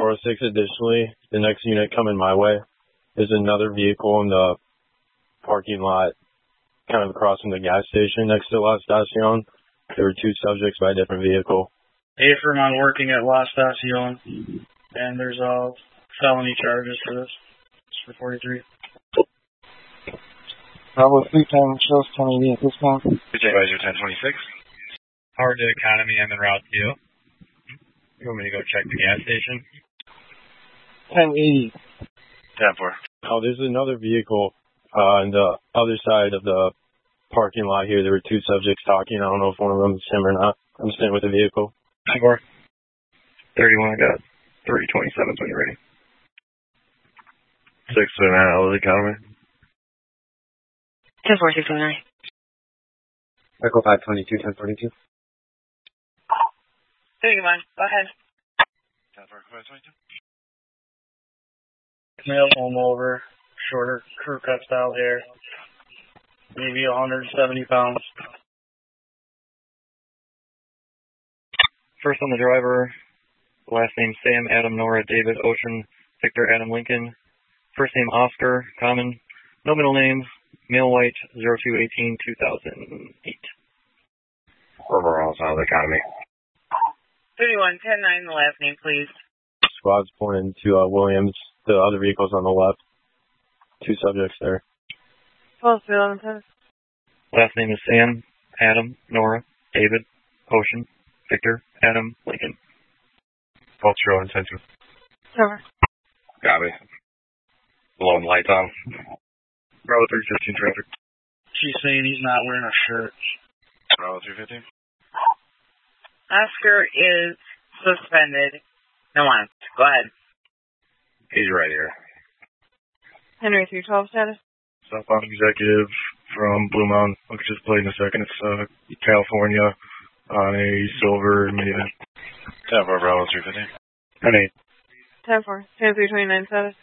10-406, additionally, the next unit coming my way is another vehicle in the parking lot kind of across from the gas station next to La Estacion. There were two subjects by a different vehicle. Affirm, I'm working at La Estacion, and there's felony charges for this. It's for 43. Bravo 3 time shows 1080 at this time. Supervisor 1026. Howard to Economy, I'm en route to you. You want me to go check the gas station? 1080. 10-4. Oh, there's another vehicle on the other side of the parking lot here. There were two subjects talking. I don't know if one of them is him or not. I'm staying with the vehicle. 4. 31, I got 327 when you're ready. 629, Howard Economy. 10-4, 629. Echo 522, 1042. Hey, come on. Go ahead. 10-4, 522. Male home over, shorter crew cut style hair, maybe 170 pounds. First on the driver, last name Sam, Adam, Nora, David, Ocean, Victor, Adam, Lincoln. First name Oscar, common. No middle name, male white, 02/18/2008. Overall, Howard Economy. 31, 10-9, the last name, please. Squad's pointing to Williams. The other vehicle's on the left. Two subjects there. 12-11, 10. Last name is Sam, Adam, Nora, David, Ocean, Victor, Adam, Lincoln. Vulture on 10-2. Cover. Copy. Below the lights on. Bravo 315 traffic. She's saying he's not wearing a shirt. Bravo 315. Oscar is suspended. No on. Go ahead. He's right here. Henry 312 status. Southbound executive from Blue Mountain. Look, just played in a second. It's California on a silver minivan. 10-4, Bravo 315. 10-8. 10-4, 10-329 status.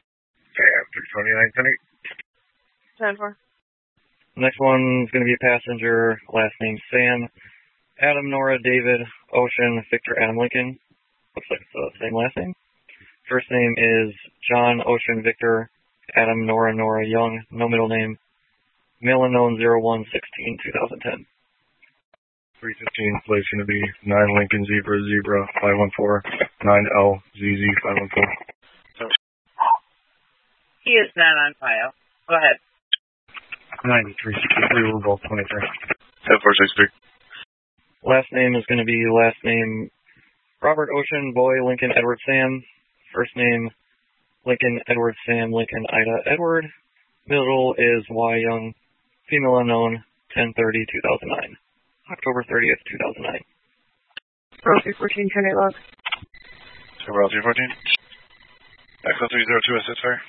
10-329, 10-8. 10-4. Next one's going to be a passenger, last name Sam, Adam, Nora, David, Ocean, Victor, Adam, Lincoln. Looks like it's the same last name. First name is John, Ocean, Victor, Adam, Nora, Nora, Young. No middle name. Male unknown 01/16/2010. 315, place going to be 9 Lincoln Zebra 514, 9LZZ 514. He is not on file. Go ahead. 9363, we're both 23. 10-4-6-3. Last name is going to be last name Robert Ocean, Boy, Lincoln, Edward, Sam. First name Lincoln, Edward, Sam, Lincoln, Ida, Edward. Middle is Y. Young. Female unknown, 10/30/2009. October 30th, 2009. Bravo 314, turn it log. Bravo 314. Echo 302, assist fire.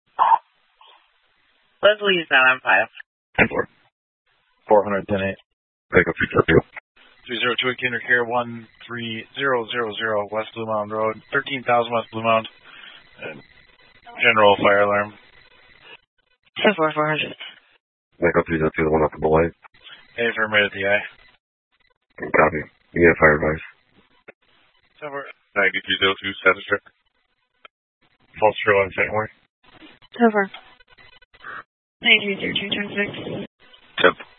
Leslie is not on file. 10-4. 400, 10-8. Echo 302. 302 Kinder Care 13000 West Blue Mound Road, 13,000 West Blue Mound. General fire alarm. 10-4, 400. Echo 302, the one off the light. Affirm right at the eye. Copy. You get a fire advice. 10-4. 9302, status check. False trail on St. Ward. 10-4. 9332, turn 6. 10-4.